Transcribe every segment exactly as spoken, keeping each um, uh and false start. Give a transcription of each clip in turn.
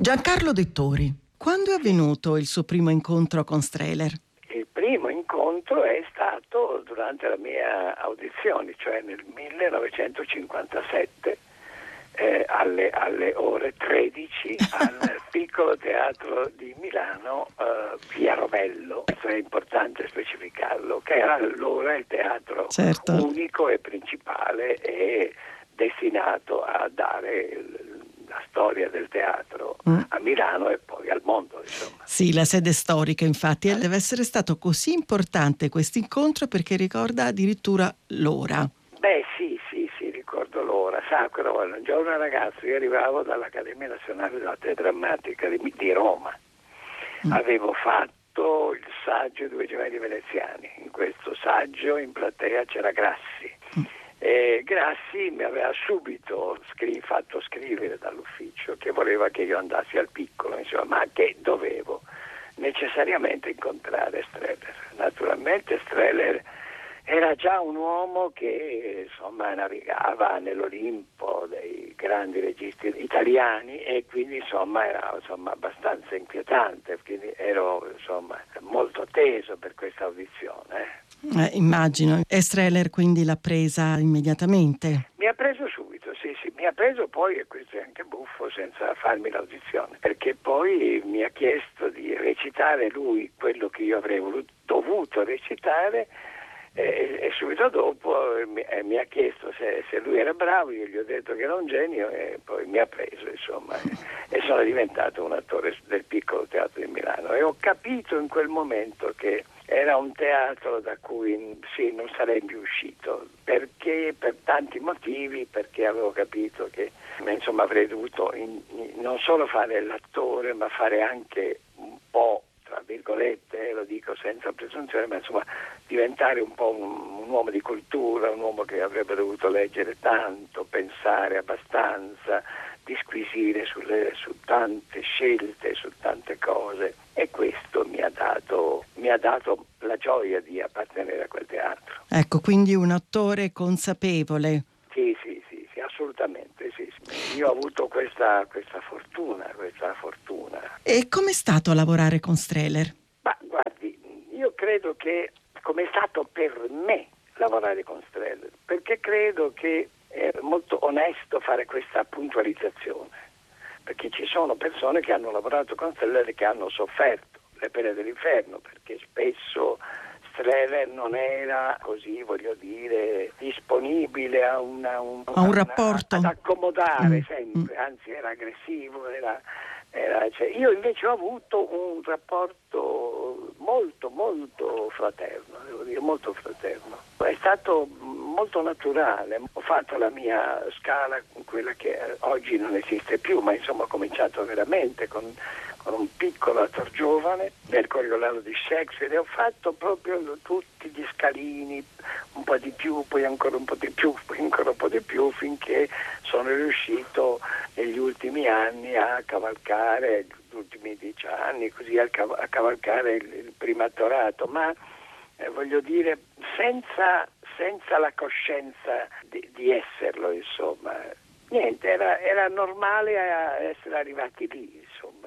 Giancarlo Dettori, quando è avvenuto il suo primo incontro con Strehler? Il primo incontro è stato durante la mia audizione, cioè nel millenovecentocinquantasette, eh, alle, alle ore tredici al Piccolo Teatro di Milano, eh, via Romello. Questo è importante specificarlo, che era allora il teatro certo. unico e principale e destinato a dare la storia del teatro mm. a Milano e poi al mondo, insomma. Sì, la sede storica, infatti, e deve essere stato così importante questo incontro perché ricorda addirittura l'ora. Beh, sì, sì, sì, ricordo l'ora. Sa, però, un giorno da ragazzo io arrivavo dall'Accademia Nazionale d'Arte Drammatica di, di Roma. Mm. Avevo fatto il saggio Due gemelli veneziani. In questo saggio in platea c'era Grassi. Mm. E Grassi mi aveva subito scri- fatto scrivere dall'ufficio che voleva che io andassi al Piccolo, insomma, ma che dovevo necessariamente incontrare Strehler. Naturalmente Strehler era già un uomo che insomma navigava nell'Olimpo dei grandi registi italiani e quindi insomma era insomma abbastanza inquietante, quindi ero insomma molto teso per questa audizione. Eh, immagino. E Strehler quindi l'ha presa immediatamente? Mi ha preso subito, sì, sì, mi ha preso poi, e questo è anche buffo, senza farmi l'audizione, perché poi mi ha chiesto di recitare lui quello che io avrei voluto, dovuto recitare. E, e subito dopo eh, mi, eh, mi ha chiesto se, se lui era bravo, io gli ho detto che era un genio e poi mi ha preso, insomma, e, e sono diventato un attore del Piccolo Teatro di Milano e ho capito in quel momento che era un teatro da cui sì, non sarei più uscito, perché per tanti motivi, perché avevo capito che insomma avrei dovuto in, in, non solo fare l'attore ma fare anche un po', tra virgolette, lo dico senza presunzione, ma insomma diventare un po' un, un uomo di cultura, un uomo che avrebbe dovuto leggere tanto, pensare abbastanza, disquisire sulle, su tante scelte, su tante cose, e questo mi ha dato, mi ha dato la gioia di appartenere a quel teatro. Ecco, quindi un attore consapevole. Sì, sì, sì, sì, assolutamente, sì, sì. Io ho avuto questa, questa fortuna, questa fortuna. E com'è stato lavorare con Strehler? Ma guardi, io credo che come è stato per me lavorare con Strehler, perché credo che è molto onesto fare questa puntualizzazione, perché ci sono persone che hanno lavorato con Strehler e che hanno sofferto le pene dell'inferno, perché spesso Strehler non era così, voglio dire, disponibile a, una, un, a un rapporto, ad accomodare mm. sempre, anzi era aggressivo, era, era, cioè, io invece ho avuto un rapporto molto molto fraterno, devo dire, molto fraterno. È stato molto naturale. Ho fatto la mia scala, quella che oggi non esiste più, ma insomma ho cominciato veramente con con un piccolo attore giovane nel Coriolano di Shakespeare e ho fatto proprio tutti gli scalini, un po' di più, poi ancora un po' di più, poi ancora un po' di più, finché sono riuscito negli ultimi anni a cavalcare, gli ultimi dieci anni, così a, cav- a cavalcare il, il primattorato, ma eh, voglio dire senza, senza la coscienza di, di esserlo, insomma. Niente, era, era normale essere arrivati lì, insomma.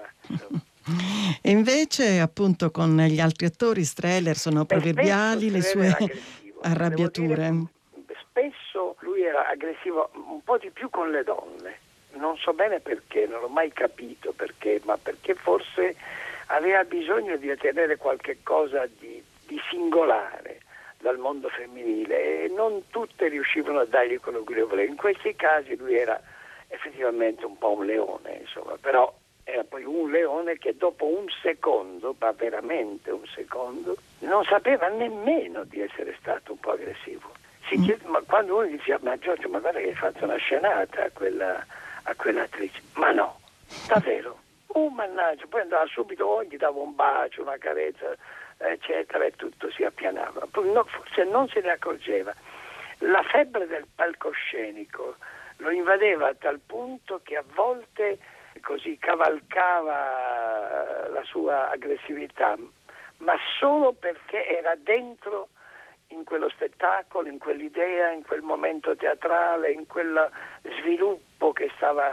E invece, appunto, con gli altri attori, Strehler, sono Beh, proverbiali le sue arrabbiature. Dire, spesso lui era aggressivo un po' di più con le donne. Non so bene perché, non l'ho mai capito perché, ma perché forse aveva bisogno di ottenere qualche cosa di, di singolare dal mondo femminile e non tutte riuscivano a dargli quello che lui voleva. In questi casi lui era effettivamente un po' un leone, insomma, però era poi un leone che dopo un secondo, ma veramente un secondo, non sapeva nemmeno di essere stato un po' aggressivo. Si chiede, ma quando uno diceva, ma Giorgio, ma guarda che hai fatto una scenata a quella a quell'attrice, ma no, davvero, oh mannaggia, poi andava subito, oh, gli dava un bacio, una carezza, eccetera, e tutto si appianava. Poi no, forse non se ne accorgeva. La febbre del palcoscenico lo invadeva a tal punto che a volte così cavalcava la sua aggressività, ma solo perché era dentro in quello spettacolo, in quell'idea, in quel momento teatrale, in quel sviluppo che stava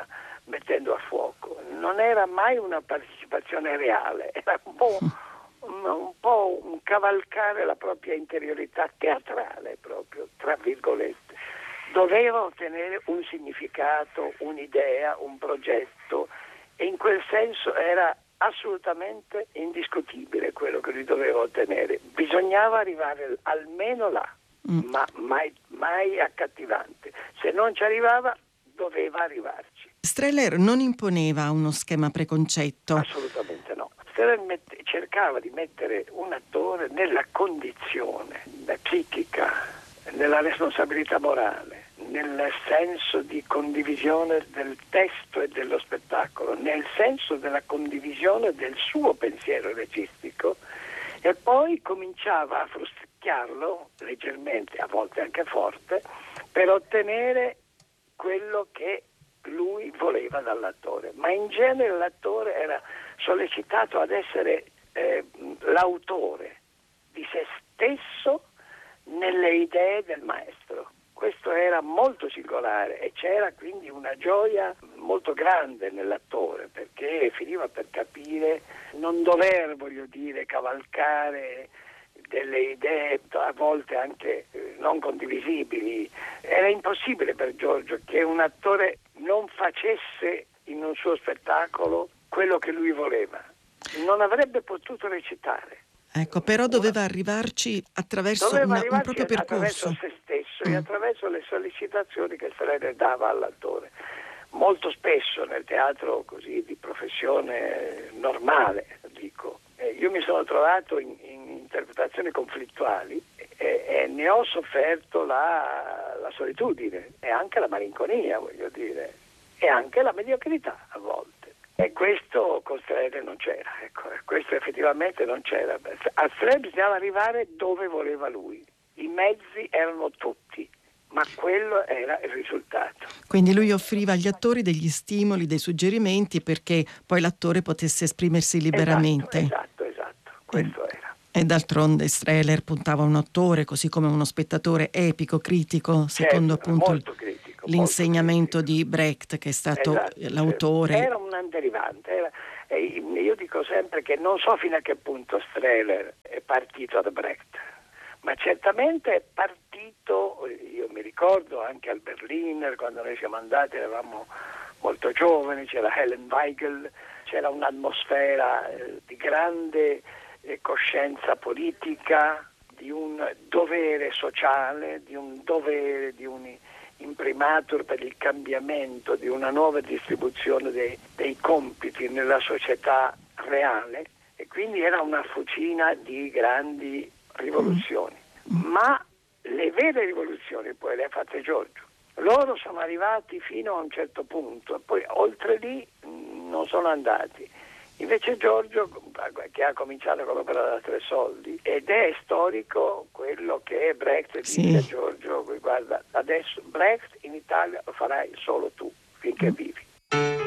mettendo a fuoco. Non era mai una partecipazione reale, era un po', un, un po' un cavalcare la propria interiorità teatrale, proprio, tra virgolette. Doveva ottenere un significato, un'idea, un progetto, e in quel senso era assolutamente indiscutibile quello che lui doveva ottenere. Bisognava arrivare almeno là, mm. ma mai, mai accattivante. Se non ci arrivava, doveva arrivarci. Strehler non imponeva uno schema preconcetto. Assolutamente no. Strehler mette, cercava di mettere un attore nella condizione psichica, nella responsabilità morale, nel senso di condivisione del testo e dello spettacolo, nel senso della condivisione del suo pensiero registico, e poi cominciava a frusticchiarlo leggermente, a volte anche forte, per ottenere quello che lui voleva dall'attore. Ma in genere l'attore era sollecitato ad essere eh, l'autore di se stesso nelle idee del maestro. Questo era molto singolare e c'era quindi una gioia molto grande nell'attore, perché finiva per capire, non dover, voglio dire, cavalcare delle idee a volte anche non condivisibili. Era impossibile per Giorgio che un attore non facesse in un suo spettacolo quello che lui voleva. Non avrebbe potuto recitare. Ecco, però doveva arrivarci attraverso doveva una, arrivarci un proprio attraverso percorso. se stesso Mm. e attraverso le sollecitazioni che Strehler dava all'attore. Molto spesso nel teatro così di professione normale, dico, eh, io mi sono trovato in, in interpretazioni conflittuali e, e ne ho sofferto la, la solitudine e anche la malinconia, voglio dire, e anche la mediocrità a volte. E questo con Strehler non c'era, ecco, questo effettivamente non c'era. A Strehler bisognava arrivare dove voleva lui, i mezzi erano tutti, ma quello era il risultato. Quindi lui offriva agli attori degli stimoli, dei suggerimenti perché poi l'attore potesse esprimersi liberamente. Esatto, esatto, esatto. Questo e, era. E d'altronde Strehler puntava a un attore, così come uno spettatore epico, critico, secondo certo, appunto molto critico, l'insegnamento molto critico. di Brecht, che è stato Esatto, l'autore. Era un derivante. Era, e io dico sempre che non so fino a che punto Strehler è partito da Brecht, ma certamente è partito, io mi ricordo anche al Berliner, quando noi siamo andati eravamo molto giovani, c'era Helen Weigel, c'era un'atmosfera eh, di grande eh, coscienza politica, di un dovere sociale, di un dovere, di un imprimatur per il cambiamento, di una nuova distribuzione dei, dei compiti nella società reale, e quindi era una fucina di grandi rivoluzioni. Ma le vere rivoluzioni poi le ha fatte Giorgio. Loro sono arrivati fino a un certo punto e poi oltre lì mh, non sono andati. Invece Giorgio, che ha cominciato con l'opera da tre soldi, ed è storico quello che Brecht disse Sì. a Giorgio: guarda, adesso Brecht in Italia lo farai solo tu finché vivi.